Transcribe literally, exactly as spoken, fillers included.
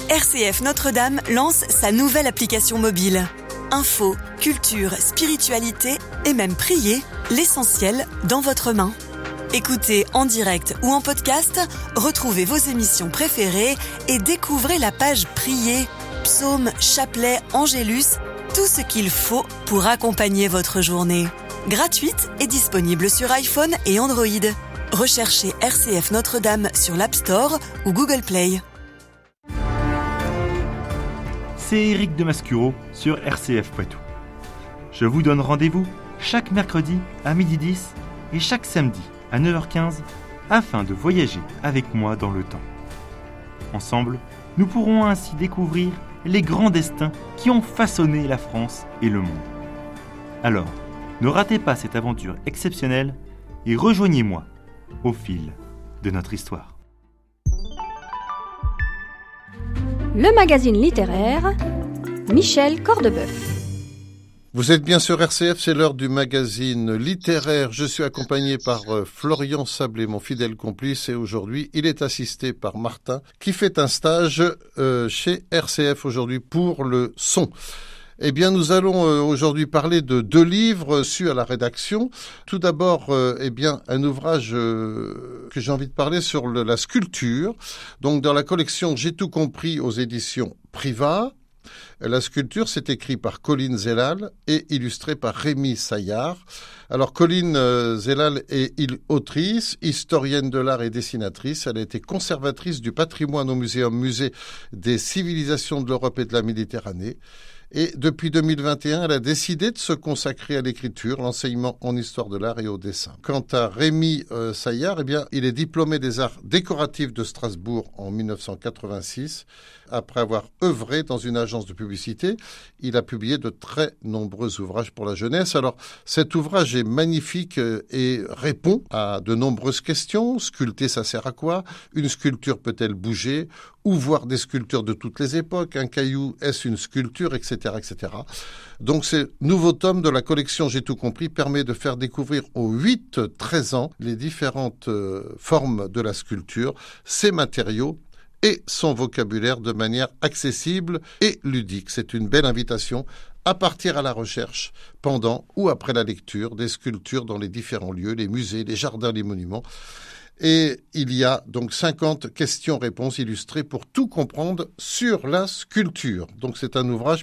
R C F Notre-Dame lance sa nouvelle application mobile. Info, culture, spiritualité et même prier, l'essentiel dans votre main. Écoutez en direct ou en podcast, retrouvez vos émissions préférées et découvrez la page Prier, psaumes, chapelets, angélus, tout ce qu'il faut pour accompagner votre journée. Gratuite et disponible sur iPhone et Android. Recherchez R C F Notre-Dame sur l'App Store ou Google Play. C'est Éric de Mascuro sur R C F Poitou. Je vous donne rendez-vous chaque mercredi à midi dix et chaque samedi à neuf heures quinze afin de voyager avec moi dans le temps. Ensemble, nous pourrons ainsi découvrir les grands destins qui ont façonné la France et le monde. Alors, ne ratez pas cette aventure exceptionnelle et rejoignez-moi au fil de notre histoire. Le magazine littéraire, Michel Cordeboeuf. Vous êtes bien sur R C F, c'est l'heure du magazine littéraire. Je suis accompagné par euh, Florian Sablé, mon fidèle complice, et aujourd'hui, il est assisté par Martin, qui fait un stage euh, chez R C F aujourd'hui pour le son. Eh bien, nous allons euh, aujourd'hui parler de deux livres reçus à la rédaction. Tout d'abord, euh, eh bien, un ouvrage euh, que j'ai envie de parler sur le, la sculpture. Donc, dans la collection J'ai tout compris aux éditions Privat. La sculpture, c'est écrit par Colline Zellal et illustré par Rémi Saillard. Alors, Colline euh, Zellal est autrice, historienne de l'art et dessinatrice. Elle a été conservatrice du patrimoine au Muséum Musée des civilisations de l'Europe et de la Méditerranée. Et depuis deux mille vingt et un, elle a décidé de se consacrer à l'écriture, l'enseignement en histoire de l'art et au dessin. Quant à Rémi euh, Saillard, eh bien, il est diplômé des arts décoratifs de Strasbourg en dix-neuf cent quatre-vingt-six. Après avoir œuvré dans une agence de publicité, il a publié de très nombreux ouvrages pour la jeunesse. Alors, cet ouvrage est magnifique et répond à de nombreuses questions. Sculpter, ça sert à quoi? Une sculpture peut-elle bouger? Ou voir des sculptures de toutes les époques? Un caillou, est-ce une sculpture? Etc, et cetera. Donc, ce nouveau tome de la collection J'ai tout compris permet de faire découvrir aux huit treize ans les différentes euh, formes de la sculpture, ses matériaux et son vocabulaire de manière accessible et ludique. C'est une belle invitation à partir à la recherche, pendant ou après la lecture, des sculptures dans les différents lieux, les musées, les jardins, les monuments. Et il y a donc cinquante questions-réponses illustrées pour tout comprendre sur la sculpture. Donc c'est un ouvrage